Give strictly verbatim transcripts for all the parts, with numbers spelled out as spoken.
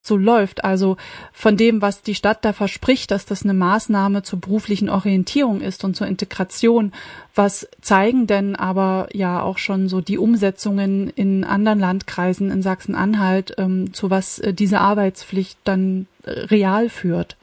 so läuft, also von dem, was die Stadt da verspricht, dass das eine Maßnahme zur beruflichen Orientierung ist und zur Integration. Was zeigen denn aber ja auch schon so die Umsetzungen in anderen Landkreisen in Sachsen-Anhalt, ähm, zu was äh, diese Arbeitspflicht dann äh, real führt?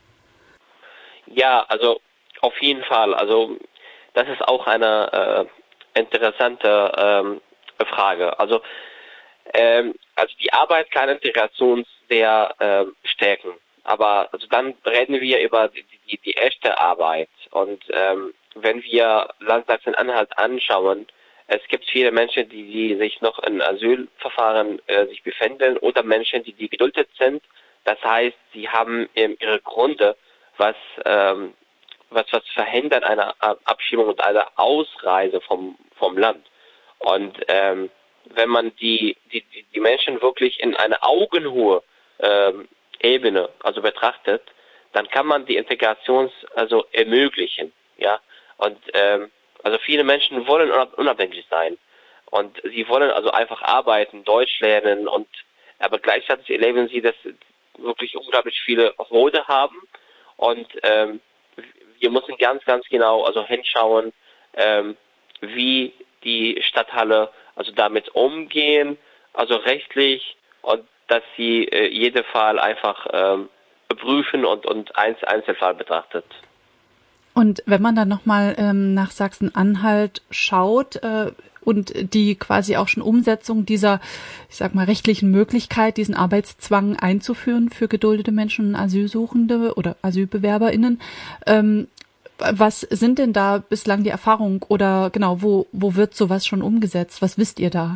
Ja, also auf jeden Fall. Also das ist auch eine äh, interessante ähm, Frage. Also ähm, also die Arbeit kann Integration sehr äh, stärken. Aber also dann reden wir über die, die, die echte Arbeit. Und ähm, wenn wir Land Sachsen-Anhalt anschauen, es gibt viele Menschen, die, die sich noch in Asylverfahren äh, sich befinden oder Menschen, die, die geduldet sind. Das heißt, sie haben ähm, ihre Gründe, was, ähm, was, was verhindert eine Abschiebung und eine Ausreise vom, vom Land. Und ähm, wenn man die, die, die Menschen wirklich in einer Augenhöhe ähm, Ebene also betrachtet, dann kann man die Integration also ermöglichen, ja. Und ähm, also viele Menschen wollen unabhängig sein und sie wollen also einfach arbeiten, Deutsch lernen und aber gleichzeitig erleben sie, dass wirklich unglaublich viele Hürden haben und ähm, wir müssen ganz, ganz genau also hinschauen, ähm, wie die Stadthalle also damit umgehen, also rechtlich und dass sie äh, jeden Fall einfach ähm, prüfen und und eins Einzelfall betrachtet. Und wenn man dann nochmal ähm, nach Sachsen-Anhalt schaut äh, und die quasi auch schon Umsetzung dieser, ich sag mal, rechtlichen Möglichkeit, diesen Arbeitszwang einzuführen für geduldete Menschen und Asylsuchende oder AsylbewerberInnen, ähm, was sind denn da bislang die Erfahrungen oder genau, wo, wo wird sowas schon umgesetzt? Was wisst ihr da?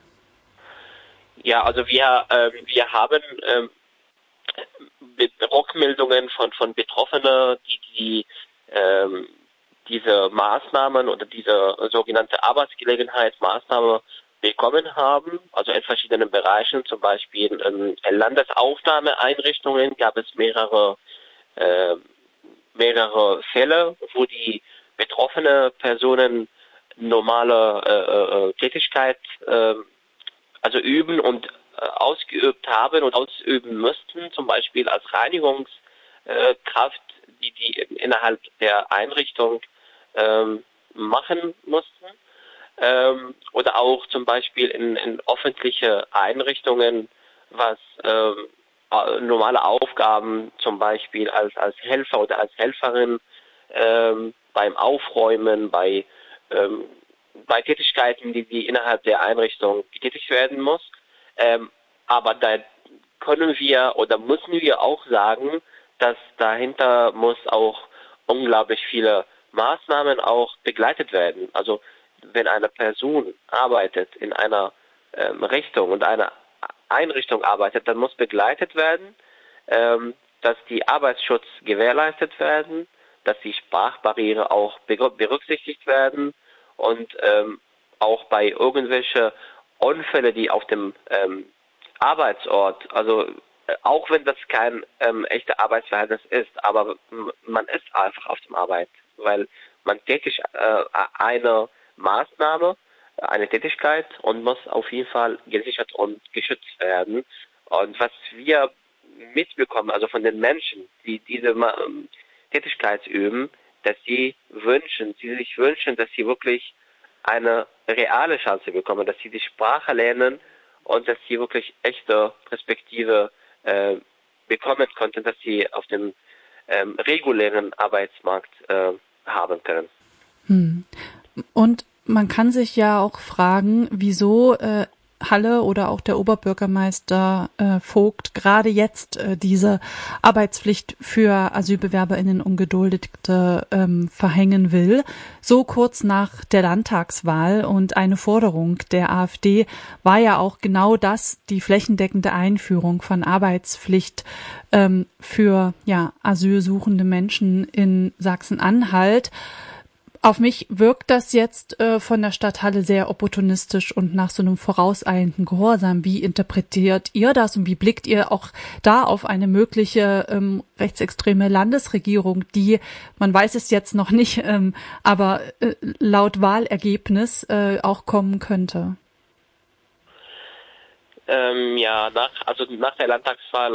Ja, also wir, äh, wir haben ähm, Rückmeldungen von, von Betroffenen, die, die ähm, diese Maßnahmen oder diese sogenannte Arbeitsgelegenheitsmaßnahme bekommen haben, also in verschiedenen Bereichen, zum Beispiel in Landesaufnahmeeinrichtungen gab es mehrere äh, mehrere Fälle, wo die betroffene Personen normale äh, äh, Tätigkeit äh, also üben und äh, ausgeübt haben und ausüben müssten, zum Beispiel als Reinigungskraft, äh, die die innerhalb der Einrichtung ähm, machen mussten. Ähm, oder auch zum Beispiel in, in öffentliche Einrichtungen, was ähm, normale Aufgaben zum Beispiel als, als Helfer oder als Helferin ähm, beim Aufräumen, bei, ähm, bei Tätigkeiten, die, die innerhalb der Einrichtung getätigt werden muss. Ähm, aber da können wir oder müssen wir auch sagen, dass dahinter muss auch unglaublich viele Maßnahmen auch begleitet werden. Also wenn eine Person arbeitet in einer ähm, Richtung und einer Einrichtung arbeitet, dann muss begleitet werden, ähm, dass die Arbeitsschutz gewährleistet werden, dass die Sprachbarriere auch berücksichtigt werden und ähm, auch bei irgendwelche Unfälle, die auf dem ähm, Arbeitsort, also äh, auch wenn das kein ähm, echter Arbeitsverhältnis ist, aber man ist einfach auf dem Arbeit, weil man tätig äh, eine Maßnahme, eine Tätigkeit und muss auf jeden Fall gesichert und geschützt werden. Und was wir mitbekommen, also von den Menschen, die diese ähm, Tätigkeit üben, dass sie wünschen, sie sich wünschen, dass sie wirklich eine reale Chance bekommen, dass sie die Sprache lernen und dass sie wirklich echte Perspektive äh, bekommen konnten, dass sie auf dem ähm, regulären Arbeitsmarkt äh, haben können. Hm. Und man kann sich ja auch fragen, wieso äh, Halle oder auch der Oberbürgermeister äh, Vogt gerade jetzt äh, diese Arbeitspflicht für AsylbewerberInnen und Geduldete ähm, verhängen will, so kurz nach der Landtagswahl. Und eine Forderung der AfD war ja auch genau das, die flächendeckende Einführung von Arbeitspflicht ähm, für ja asylsuchende Menschen in Sachsen-Anhalt. Auf mich wirkt das jetzt äh, von der Stadthalle sehr opportunistisch und nach so einem vorauseilenden Gehorsam. Wie interpretiert ihr das und wie blickt ihr auch da auf eine mögliche ähm, rechtsextreme Landesregierung, die, man weiß es jetzt noch nicht, ähm, aber äh, laut Wahlergebnis äh, auch kommen könnte? Ähm, ja, nach, also nach der Landtagswahl